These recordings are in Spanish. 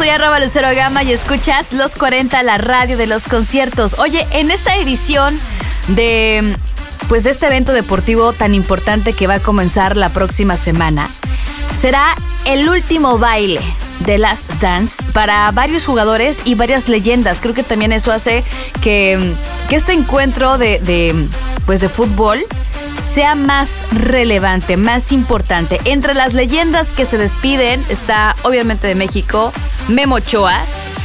soy @LuceroGama y escuchas Los 40, la radio de los conciertos. Oye, en esta edición de este evento deportivo tan importante que va a comenzar la próxima semana, será el último baile de Last Dance para varios jugadores y varias leyendas. Creo que también eso hace que este encuentro de fútbol sea más relevante, más importante. Entre las leyendas que se despiden está, obviamente, de México, Memo Ochoa.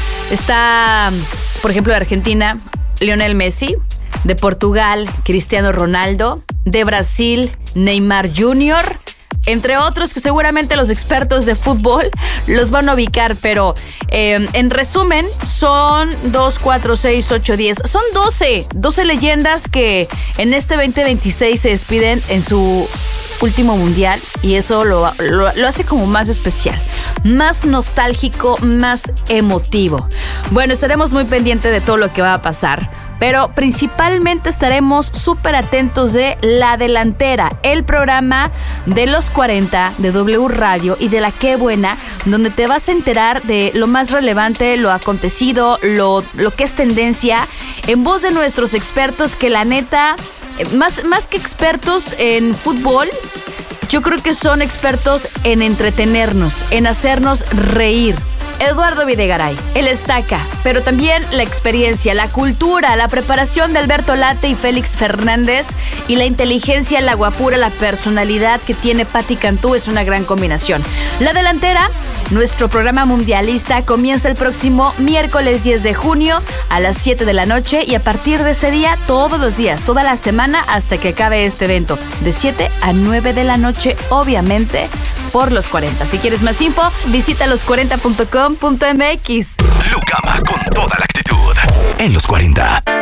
Está, por ejemplo, de Argentina, Lionel Messi. De Portugal, Cristiano Ronaldo. De Brasil, Neymar Jr., entre otros que seguramente los expertos de fútbol los van a ubicar, pero en resumen son 2, 4, 6, 8, 10. Son 12 leyendas que en este 2026 se despiden en su último mundial, y eso lo hace como más especial, más nostálgico, más emotivo. Bueno, estaremos muy pendientes de todo lo que va a pasar, pero principalmente estaremos súper atentos de La Delantera, el programa de los 40 de W Radio y de La Qué Buena, donde te vas a enterar de lo más relevante, lo acontecido, lo que es tendencia, en voz de nuestros expertos, que la neta, más que expertos en fútbol, yo creo que son expertos en entretenernos, en hacernos reír. Eduardo Videgaray, el Estaca, pero también la experiencia, la cultura, la preparación de Alberto Late y Félix Fernández, y la inteligencia, la guapura, la personalidad que tiene Patti Cantú es una gran combinación. La Delantera, nuestro programa mundialista, comienza el próximo miércoles 10 de junio a las 7 de la noche, y a partir de ese día, todos los días, toda la semana, hasta que acabe este evento, de 7 a 9 de la noche, obviamente, por Los 40. Si quieres más info, visita los40.com.mx. Lucama con toda la actitud en Los 40.